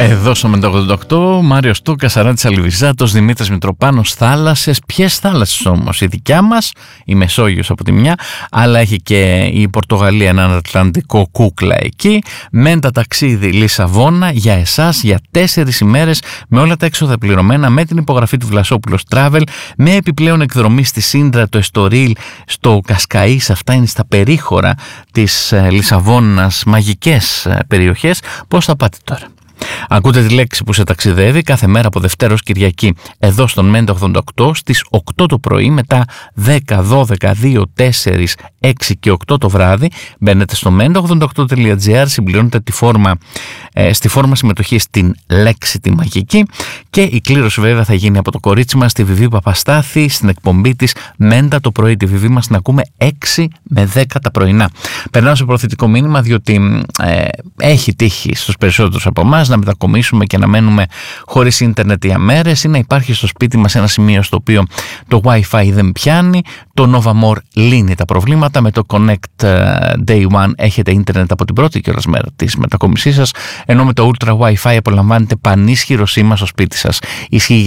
Εδώ στο Μεντο88, Μάριος Τούκας, Αράντης Αλιβιζάτος, Δημήτρης Μητροπάνος. Θάλασσες, ποιες θάλασσες όμως? Η δικιά μας, η Μεσόγειος από τη μια, αλλά έχει και η Πορτογαλία έναν Ατλαντικό κούκλα εκεί. Μέντα ταξίδι Λισαβόνα για εσάς για 4 ημέρες, με όλα τα έξοδα πληρωμένα, με την υπογραφή του Βλασόπουλος Travel, με επιπλέον εκδρομή στη Σύντρα, το Εστορίλ, στο Κασκαΐς. Αυτά είναι στα περίχωρα της Λισαβόνας, μαγικές περιοχές. Πώς θα πάτε τώρα? Ακούτε τη λέξη που σε ταξιδεύει κάθε μέρα από Δευτέρα ως Κυριακή εδώ στον Μέντα 88 στις 8 το πρωί, μετά 10, 12, 2, 4, 6 και 8 το βράδυ. Μπαίνετε στο menda88.gr, συμπληρώνετε τη φόρμα, στη φόρμα συμμετοχή στην λέξη τη μαγική, και η κλήρωση βέβαια θα γίνει από το κορίτσι μας, τη Βιβί Παπαστάθη, στην εκπομπή της Μέντα το πρωί. Τη Βιβί μας την ακούμε 6 με 10 τα πρωινά. Περνάω σε προθετικό μήνυμα, διότι έχει τύχει στους περισσότερους από εμάς να μετακομίσουμε και να μένουμε χωρίς ίντερνετ για μέρες, ή να υπάρχει στο σπίτι μας ένα σημείο στο οποίο το Wi-Fi δεν πιάνει. Το Novamore λύνει τα προβλήματα. Με το Connect Day One έχετε ίντερνετ από την πρώτη κιόλας μέρα της μετακομισής σας, ενώ με το Ultra Wi-Fi απολαμβάνετε πανίσχυρο σήμα στο σπίτι σας. Ισχύει